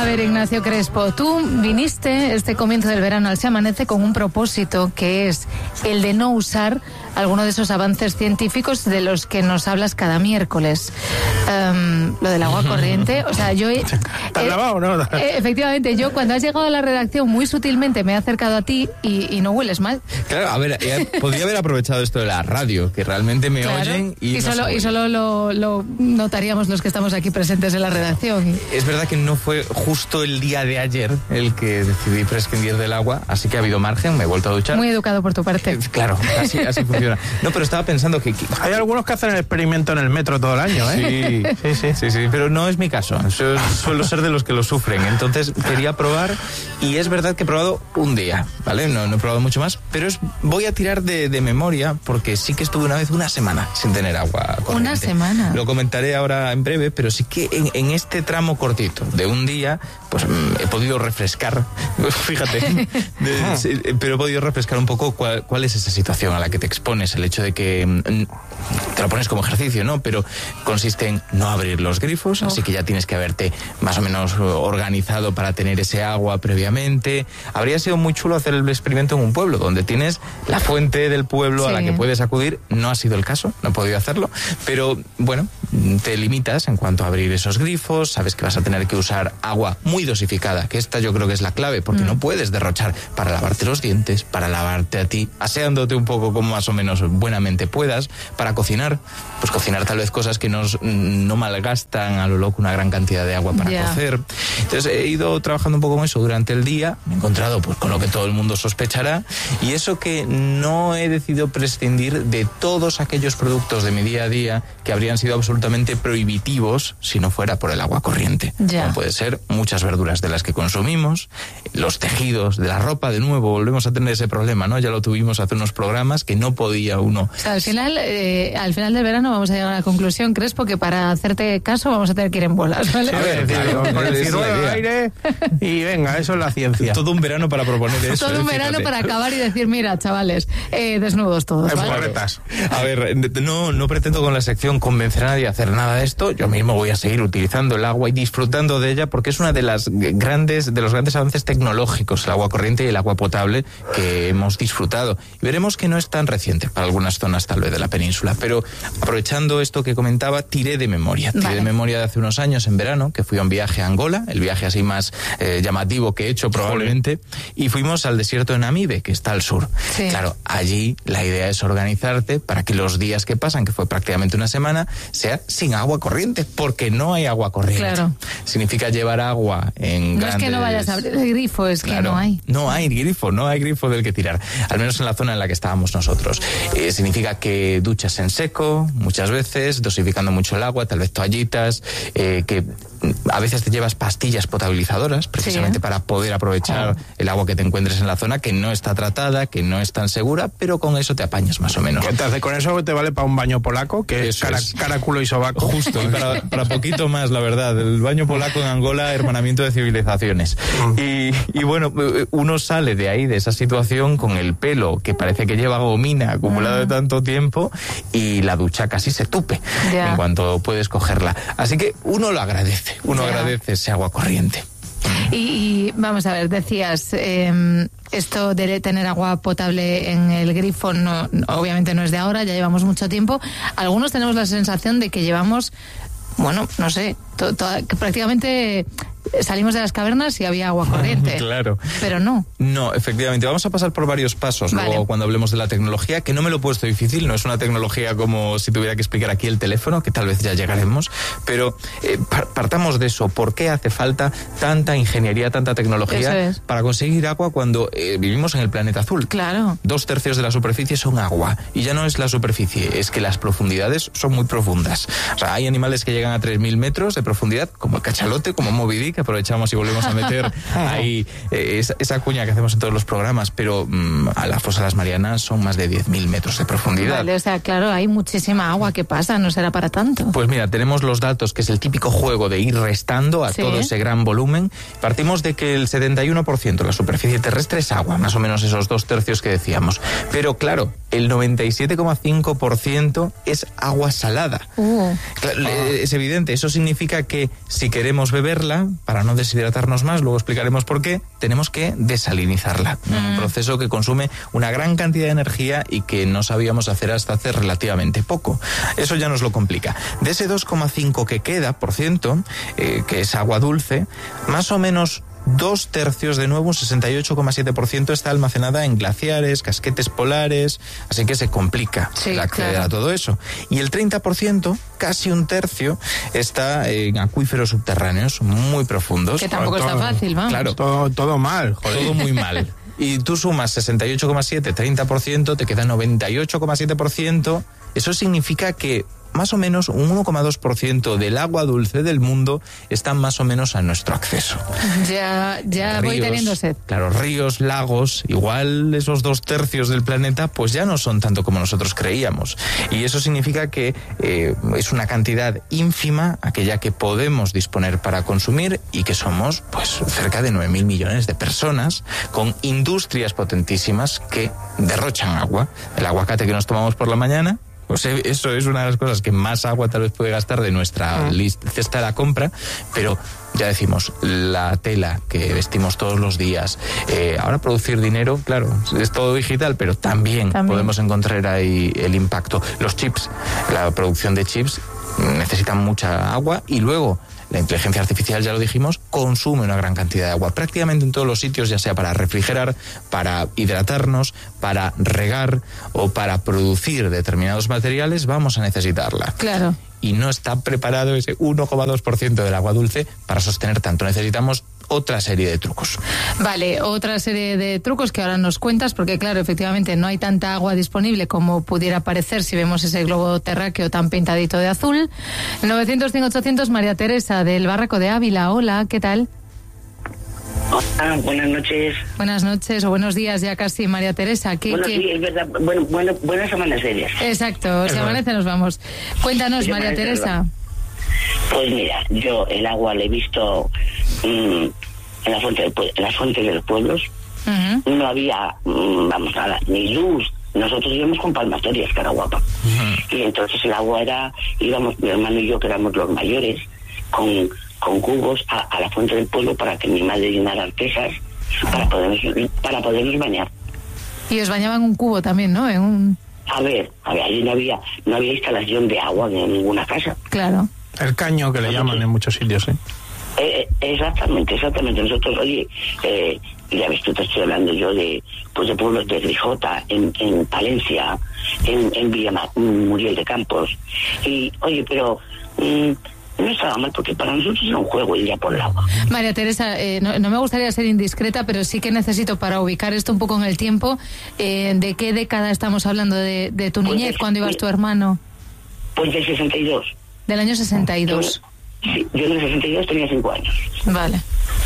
ver, Ignacio Crespo, tú viniste este comienzo del verano al Se Amanece con un propósito que es el de no usar alguno de esos avances científicos de los que nos hablas cada miércoles. Lo del agua corriente, o sea, yo... ¿Te has lavado o no? Efectivamente, yo cuando has llegado a la redacción muy sutilmente me he acercado a ti y no hueles mal. Claro, a ver, podría haber aprovechado esto de la radio, que realmente me oyen y solo lo notaríamos los que estamos aquí presentes en la redacción. Es verdad que no fue justo el día de ayer el que decidí prescindir del agua, así que ha habido margen, me he vuelto a duchar. Muy educado por tu parte. Claro, así funciona. No, pero estaba pensando que... Hay algunos que hacen el experimento en el metro todo el año, ¿eh? Sí, pero no es mi caso. Suelo ser de los que lo sufren. Entonces quería probar y es verdad que he probado un día, ¿vale? No he probado mucho más, pero voy a tirar de memoria porque sí que estuve una semana sin tener agua corriente. ¿Una semana? Lo comentaré ahora en breve, pero sí que en este tramo cortito de un día, pues he podido refrescar, fíjate, pero he podido refrescar un poco cuál es esa situación a la que te expones, el hecho de que te lo pones como ejercicio, ¿no? Pero consiste en no abrir los grifos, así que ya tienes que haberte más o menos organizado para tener ese agua previamente. Habría sido muy chulo hacer el experimento en un pueblo, donde tienes la fuente del pueblo a la que puedes acudir. No ha sido el caso, no he podido hacerlo, pero bueno, te limitas en cuanto a abrir esos grifos, sabes que vas a tener que usar agua muy dosificada, que esta yo creo que es la clave, porque no puedes derrochar para lavarte los dientes, para lavarte a ti, aseándote un poco como más o menos buenamente puedas, para cocinar, pues cocinar tal vez cosas que no malgastan a lo loco una gran cantidad de agua para cocer. Entonces he ido trabajando un poco con eso durante el día, me he encontrado pues con lo que todo el mundo sospechará, y eso que no he decidido prescindir de todos aquellos productos de mi día a día que habrían sido absolutamente prohibitivos si no fuera por el agua corriente. Como puede ser muchas verduras de las que consumimos, los tejidos de la ropa, de nuevo volvemos a tener ese problema, ¿no? Ya lo tuvimos hace unos programas que no podía uno. O sea, al final del verano vamos a llegar a la conclusión, Crespo, que para hacerte caso vamos a tener que ir en bolas, ¿vale? A ver, con el ciruelo al aire y venga, eso es la ciencia. Todo un verano para proponer eso. Todo un verano para acabar y decir, mira, chavales, desnudos todos, ¿vale? A ver, no pretendo con la sección convencer a nadie a hacer nada de esto. Yo mismo voy a seguir utilizando el agua y disfrutando de ella porque es una de los grandes avances tecnológicos, el agua corriente y el agua potable que hemos disfrutado. Y veremos que no es tan reciente para algunas zonas tal vez de la península, pero aprovechando esto que comentaba, tiré de memoria de hace unos años en verano, que fui a un viaje a Angola, el viaje así más llamativo que he hecho probablemente, y fuimos al desierto de Namibe, que está al sur. Sí. Claro, allí la idea es organizarte para que los días que pasan, que fue prácticamente una semana, sea sin agua corriente, porque no hay agua corriente. Claro. Significa llevar agua en grandes... No es que no vayas a abrir el grifo, es que no hay. No hay grifo del que tirar, al menos en la zona en la que estábamos nosotros. Significa que duchas en seco, muchas veces, dosificando mucho el agua, tal vez toallitas, que a veces te llevas pastillas potabilizadoras, precisamente para poder aprovechar el agua que te encuentres en la zona, que no está tratada, que no es tan segura, pero con eso te apañas más o menos. Entonces, con eso te vale para un baño polaco, que es cara, culo y sobaco. Justo, para poquito más, la verdad. El baño polaco en Angola, hermanamiento de civilizaciones. Y bueno, uno sale de ahí, de esa situación, con el pelo que parece que lleva gomina acumulado de tanto tiempo, y la ducha casi se tupe en cuanto puedes cogerla. Así que uno lo agradece. Agradece ese agua corriente. Y vamos a ver, decías, esto de tener agua potable en el grifo obviamente no es de ahora, ya llevamos mucho tiempo. Algunos tenemos la sensación de que llevamos, bueno, no sé, que prácticamente salimos de las cavernas y había agua corriente. Claro. Pero no. No, efectivamente. Vamos a pasar por varios pasos luego cuando hablemos de la tecnología, que no me lo he puesto difícil, no es una tecnología como si tuviera que explicar aquí el teléfono, que tal vez ya llegaremos, pero partamos de eso. ¿Por qué hace falta tanta ingeniería, tanta tecnología para conseguir agua cuando vivimos en el planeta azul? Claro. 2/3 de la superficie son agua, y ya no es la superficie, es que las profundidades son muy profundas. O sea, hay animales que llegan a 3.000 metros de profundidad, como el cachalote, como Moby Dick, que aprovechamos y volvemos a meter ahí esa cuña que hacemos en todos los programas, pero a la fosa de las Marianas son más de 10.000 metros de profundidad. Vale, o sea, claro, hay muchísima agua que pasa, no será para tanto. Pues mira, tenemos los datos, que es el típico juego de ir restando a todo ese gran volumen. Partimos de que el 71% de la superficie terrestre es agua, más o menos esos 2/3 que decíamos. Pero claro, el 97,5% es agua salada. Es evidente, eso significa que si queremos beberla, para no deshidratarnos más, luego explicaremos por qué, tenemos que desalinizarla. Un proceso que consume una gran cantidad de energía y que no sabíamos hacer hasta hace relativamente poco. Eso ya nos lo complica. De ese 2,5% que queda, que es agua dulce, más o menos 2/3, de nuevo, un 68,7% está almacenada en glaciares, casquetes polares, así que se complica el acceder a todo eso. Y el 30%, casi 1/3, está en acuíferos subterráneos muy profundos. Que tampoco está fácil, vamos. Claro. Todo mal, joder. Todo muy mal. Y tú sumas 68,7%, 30%, te queda 98,7%. Eso significa que más o menos un 1,2% del agua dulce del mundo está más o menos a nuestro acceso. Ya ríos, voy teniendo sed. Claro, ríos, lagos, igual esos 2/3 del planeta pues ya no son tanto como nosotros creíamos. Y eso significa que es una cantidad ínfima aquella que podemos disponer para consumir, y que somos pues cerca de 9.000 millones de personas con industrias potentísimas que derrochan agua. El aguacate que nos tomamos por la mañana, pues eso es una de las cosas que más agua tal vez puede gastar de nuestra cesta de la compra, pero ya decimos, la tela que vestimos todos los días, ahora producir dinero, claro, es todo digital, pero también podemos encontrar ahí el impacto. Los chips, la producción de chips necesita mucha agua, y luego la inteligencia artificial, ya lo dijimos, consume una gran cantidad de agua. Prácticamente en todos los sitios, ya sea para refrigerar, para hidratarnos, para regar o para producir determinados materiales, vamos a necesitarla. Claro. Y no está preparado ese 1,2% del agua dulce para sostener tanto. Necesitamos otra serie de trucos. Vale, otra serie de trucos que ahora nos cuentas, porque claro, efectivamente no hay tanta agua disponible como pudiera parecer si vemos ese globo terráqueo tan pintadito de azul. 900-100-800, María Teresa del Barranco de Ávila. Hola, ¿qué tal? Hola, buenas noches. Buenas noches o buenos días ya casi, María Teresa. Sí, es verdad. Buenas amaneceres. Exacto, si amanece nos vamos. Cuéntanos, pues María Teresa. Pues mira, yo el agua la he visto en la fuente de los pueblos. No había, ni luz. Nosotros íbamos con palmatorias, cara guapa. Y entonces el agua íbamos mi hermano y yo, que éramos los mayores, con cubos a la fuente del pueblo para que mi madre llenara artesas para podernos bañar. Y os bañaban un cubo también, ¿no? A ver, allí no había instalación de agua en ninguna casa. Claro. El caño, que le llaman en muchos sitios, ¿eh? Exactamente. Nosotros, oye, ya ves, tú te estoy hablando yo de pueblos de Grijota, en Palencia, en Villa Muriel de Campos. Y, oye, pero no estaba mal, porque para nosotros era un juego ir ya por el agua. María Teresa, no me gustaría ser indiscreta, pero sí que necesito, para ubicar esto un poco en el tiempo, ¿de qué década estamos hablando de tu niñez, cuando ibas tu hermano? Pues del 62. Del año 62. Sí, yo en el 62 tenía 5 años. Vale.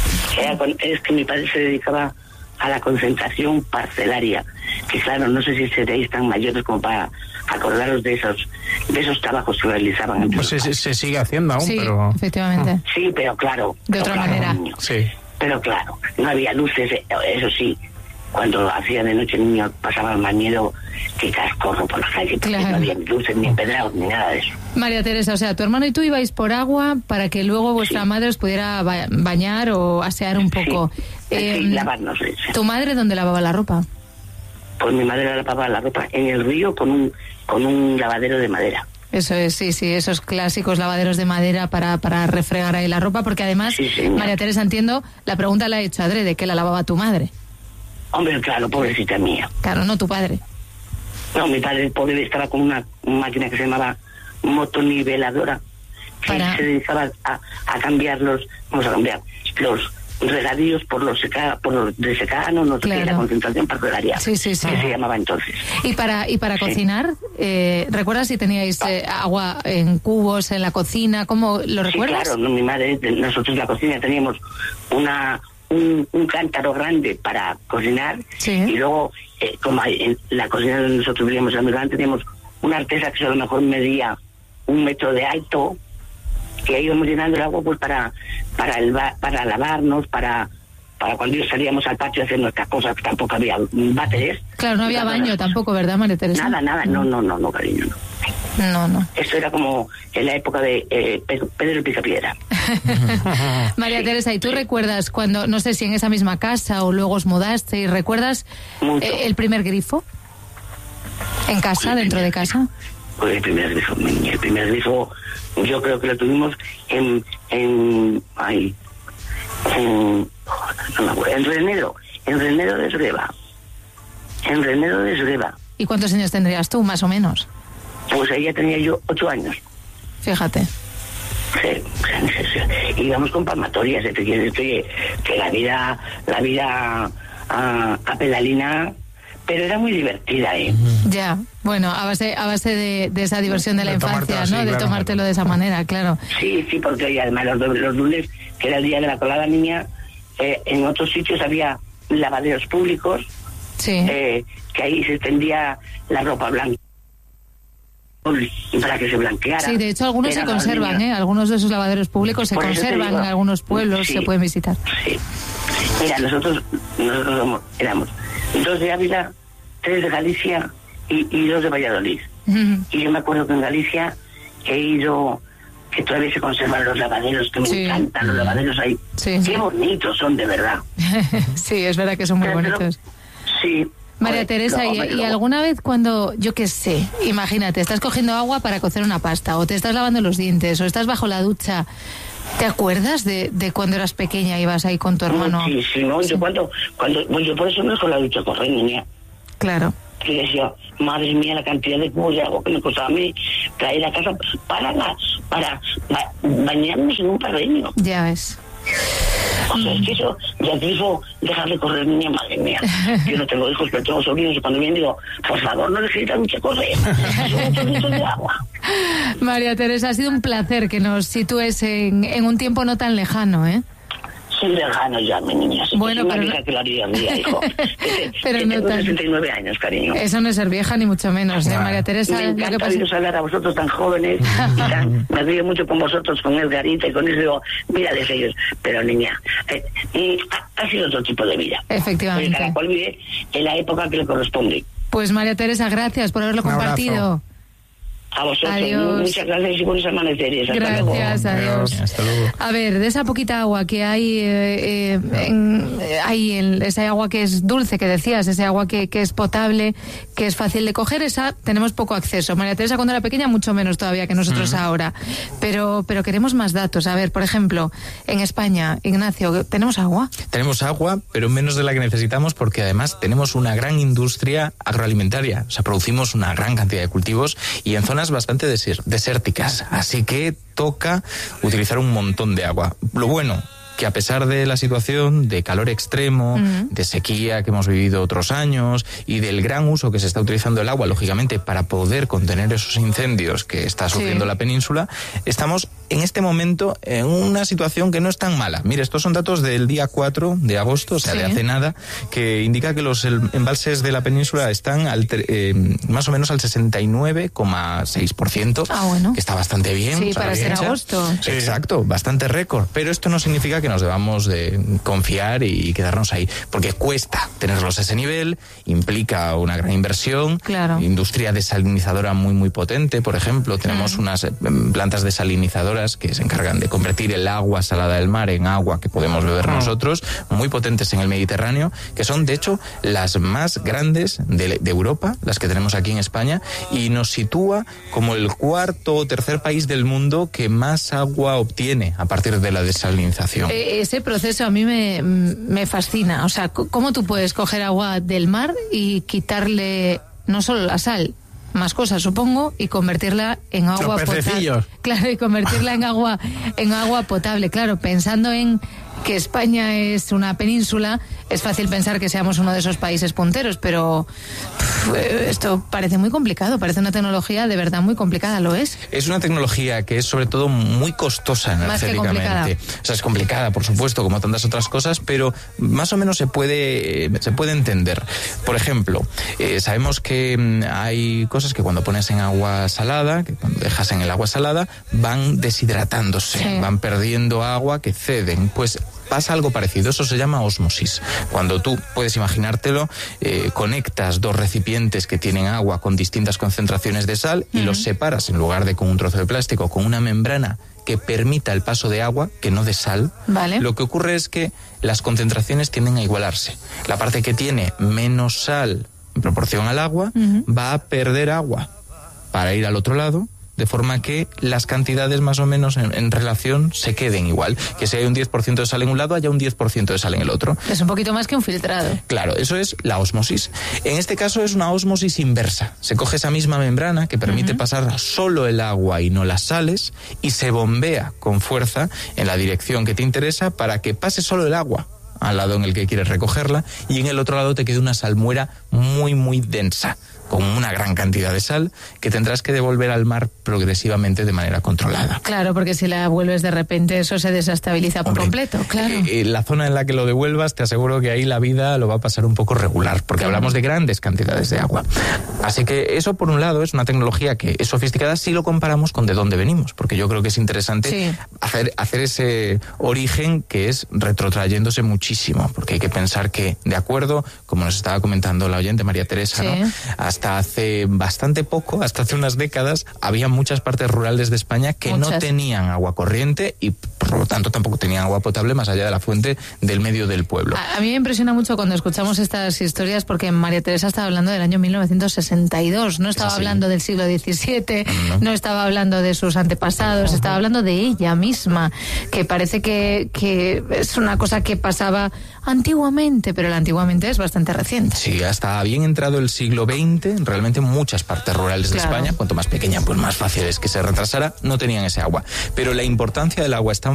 Es que mi padre se dedicaba a la concentración parcelaria, que claro, no sé si seréis tan mayores como para acordaros de esos trabajos que realizaban. Pues se sigue haciendo aún, sí, pero... efectivamente. Sí, pero claro. De otra manera. Sí. Pero claro, no había luces, eso sí. Cuando hacía de noche el niño pasaba más miedo que cascorro por la calle, porque no había ni luces, ni empedrados, ni nada de eso. María Teresa, o sea, tu hermano y tú ibais por agua para que luego vuestra madre os pudiera bañar o asear un poco. Sí, lavarnos. ¿Tu madre dónde lavaba la ropa? Pues mi madre lavaba la ropa en el río con un lavadero de madera. Eso es, sí, esos clásicos lavaderos de madera para refregar ahí la ropa, porque además, María Teresa, entiendo, la pregunta la he hecho adrede, ¿qué la lavaba tu madre? Hombre, claro, pobrecita mía. Claro, no tu padre. No, mi padre, el pobre, estaba con una máquina que se llamaba motoniveladora, que se dedicaba a cambiar los regadíos por los de secano, no sé qué, la concentración parcelaria. Sí. Que se llamaba entonces. ¿Y para cocinar? ¿Recuerdas si teníais agua en cubos en la cocina? ¿Cómo lo recuerdas? Sí, claro, mi madre, nosotros en la cocina teníamos un cántaro grande para cocinar, y luego, como en la cocina donde nosotros vivíamos en Milán, teníamos una artesa que a lo mejor medía 1 metro de alto, que ahí íbamos llenando el agua pues para lavarnos, para cuando salíamos al patio a hacer nuestras cosas, que tampoco había váteres, Claro, no había baño tampoco, ¿verdad, María Teresa? Nada, no, cariño, No. Esto era como en la época de Pedro el Picapiedra. María Teresa, ¿y tú recuerdas cuando, no sé si en esa misma casa o luego os mudaste, y recuerdas el primer grifo? ¿En casa, dentro de casa? Pues el primer grifo, yo creo que lo tuvimos en Renedo de Sreba. En Renedo de Sreba. ¿Y cuántos años tendrías tú, más o menos? Pues ahí ya tenía yo 8 años. Fíjate. Sí. Íbamos con palmatorias, que la vida a pedalina, pero era muy divertida, ¿eh? Ya, bueno, a base de esa diversión de la infancia, ¿no? De tomártelo de esa manera, claro. Sí, porque además los lunes, que era el día de la colada niña, en otros sitios había lavaderos públicos, sí. Que ahí se tendía la ropa blanca para que se blanqueara. Sí, de hecho algunos se conservan, algunos de esos lavaderos públicos se conservan en algunos pueblos, se pueden visitar. Sí. Mira, nosotros éramos 2 de Ávila, 3 de Galicia y 2 de Valladolid. Y yo me acuerdo que en Galicia he ido, que todavía se conservan los lavaderos, que me encantan los lavaderos ahí. Sí. Qué bonitos son, de verdad. Sí, es verdad que son muy bonitos. Sí. María Teresa, ¿y alguna vez cuando, yo qué sé, imagínate, estás cogiendo agua para cocer una pasta, o te estás lavando los dientes, o estás bajo la ducha, ¿te acuerdas de cuando eras pequeña, ibas ahí con tu hermano? Sí, no, yo yo por eso me con la ducha correr, niña. Claro. Que decía, madre mía, la cantidad de cubos de agua que me costaba a mí traer a casa para bañarme en un parreño. Ya ves. O sea, es que eso, ya dijo, dejar de correr, niña, madre mía. Yo no tengo hijos, pero tengo sobrinos, y cuando vienen digo, por favor, no dejéis la ducha correr. Son muchos litros de agua. María Teresa, ha sido un placer que nos sitúes en un tiempo no tan lejano, ¿eh? Soy lejano ya, mi niña. Bueno, pero no... que la haría mía, hijo. Pero no tengo tan... 69 años, cariño. Eso no es ser vieja, ni mucho menos, María Teresa. Me encanta oíros hablar a vosotros tan jóvenes. Me río mucho con vosotros, con Edgarita y con eso. Digo, mírales ellos. Pero, niña, ha sido otro tipo de vida. Efectivamente. Cada cual vive en la época que le corresponde. Pues, María Teresa, gracias por haberlo compartido. A vosotros, adiós. Muchas gracias y buenos amaneceres. Hasta gracias, luego. Adiós. Hasta luego. A ver, de esa poquita agua que hay, esa agua que es dulce, que decías, ese agua que es potable, que es fácil de coger, esa tenemos poco acceso. María Teresa cuando era pequeña mucho menos todavía que nosotros ahora. Pero queremos más datos. A ver, por ejemplo, en España, Ignacio, ¿tenemos agua? Tenemos agua, pero menos de la que necesitamos, porque además tenemos una gran industria agroalimentaria. O sea, producimos una gran cantidad de cultivos y en zonas bastante desérticas, así que toca utilizar un montón de agua. Lo bueno, que a pesar de la situación de calor extremo, de sequía que hemos vivido otros años y del gran uso que se está utilizando el agua, lógicamente, para poder contener esos incendios que está sufriendo la península, estamos en este momento en una situación que no es tan mala. Mire, estos son datos del día 4 de agosto, o sea, de hace nada, que indica que los embalses de la península están más o menos al 69,6%, bueno. que está bastante bien. Sí, para ser agosto. Sí. Exacto, bastante récord. Pero esto no significa que nos debamos de confiar y quedarnos ahí, porque cuesta tenerlos a ese nivel, implica una gran inversión, industria desalinizadora muy, muy potente, por ejemplo, tenemos unas plantas desalinizadoras que se encargan de convertir el agua salada del mar en agua que podemos beber nosotros, muy potentes en el Mediterráneo, que son de hecho las más grandes de Europa, las que tenemos aquí en España, y nos sitúa como el 4º o 3er país del mundo que más agua obtiene a partir de la desalinización. Ese proceso a mí me fascina. O sea, ¿cómo tú puedes coger agua del mar y quitarle no solo la sal, más cosas, supongo, y convertirla en agua potable? Claro, y convertirla en agua potable. Claro, pensando en que España es una península, es fácil pensar que seamos uno de esos países punteros, pero esto parece muy complicado, parece una tecnología de verdad muy complicada, ¿lo es? Es una tecnología que es sobre todo muy costosa energéticamente. O sea, es complicada, por supuesto, como tantas otras cosas, pero más o menos se puede entender. Por ejemplo, sabemos que hay cosas que cuando pones en agua salada, que cuando dejas en el agua salada, van deshidratándose, van perdiendo agua, que ceden. Pues pasa algo parecido, eso se llama ósmosis. Cuando tú, puedes imaginártelo, conectas dos recipientes que tienen agua con distintas concentraciones de sal y los separas, en lugar de con un trozo de plástico, con una membrana que permita el paso de agua, que no de sal. Vale. Lo que ocurre es que las concentraciones tienden a igualarse. La parte que tiene menos sal en proporción al agua va a perder agua para ir al otro lado, de forma que las cantidades más o menos en relación se queden igual. Que si hay un 10% de sal en un lado, haya un 10% de sal en el otro. Es un poquito más que un filtrado. Claro, eso es la ósmosis. En este caso es una ósmosis inversa. Se coge esa misma membrana que permite pasar solo el agua y no las sales y se bombea con fuerza en la dirección que te interesa para que pase solo el agua al lado en el que quieres recogerla y en el otro lado te quede una salmuera muy, muy densa, con una gran cantidad de sal que tendrás que devolver al mar progresivamente de manera controlada. Claro, porque si la vuelves de repente eso se desestabiliza por completo, claro. La zona en la que lo devuelvas, te aseguro que ahí la vida lo va a pasar un poco regular, porque hablamos de grandes cantidades de agua. Así que eso, por un lado, es una tecnología que es sofisticada si lo comparamos con de dónde venimos, porque yo creo que es interesante hacer ese origen que es retrotrayéndose muchísimo, porque hay que pensar que, de acuerdo, como nos estaba comentando la oyente María Teresa, ¿no? Hasta hace bastante poco, hasta hace unas décadas, había muchas partes rurales de España que no tenían agua corriente y por lo tanto tampoco tenían agua potable más allá de la fuente del medio del pueblo. A mí me impresiona mucho cuando escuchamos estas historias porque María Teresa estaba hablando del año 1962, no estaba hablando del siglo XVII, no estaba hablando de sus antepasados, estaba hablando de ella misma, que parece que es una cosa que pasaba antiguamente, pero el antiguamente es bastante reciente. Sí, hasta bien entrado el siglo XX, realmente muchas partes rurales de España, cuanto más pequeña, pues más fácil es que se retrasara, no tenían ese agua. Pero la importancia del agua es tan